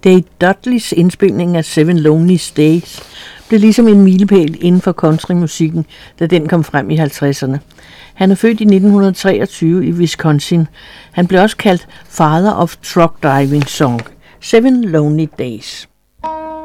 Dave Dudleys indspilning af Seven Lonely Days blev ligesom en milepæl inden for countrymusikken, da den kom frem i 50'erne. Han er født i 1923 i Wisconsin. Han blev også kaldt Father of Truck Driving Song. Seven Lonely Days.